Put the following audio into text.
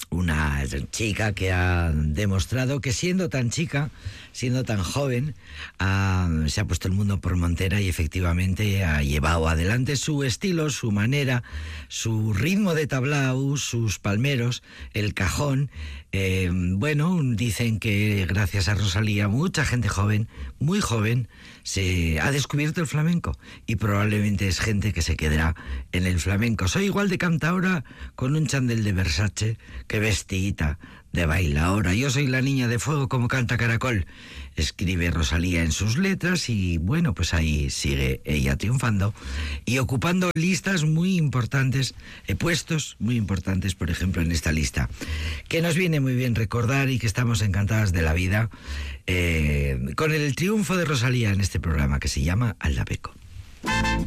una chica que ha demostrado que siendo tan chica, siendo tan joven, se ha puesto el mundo por montera y efectivamente ha llevado adelante su estilo, su manera, su ritmo de tablao, sus palmeros, el cajón. Bueno, dicen que gracias a Rosalía mucha gente joven, muy joven, se ha descubierto el flamenco y probablemente es gente que se quedará en el flamenco. Soy igual de cantaora con un chándal de Versace que vestidita de bailaora. Yo soy la niña de fuego como canta Caracol, escribe Rosalía en sus letras y bueno, pues ahí sigue ella triunfando y ocupando listas muy importantes, puestos muy importantes, por ejemplo en esta lista, que nos viene muy bien recordar y que estamos encantadas de la vida con el triunfo de Rosalía en este programa que se llama Aldapeco.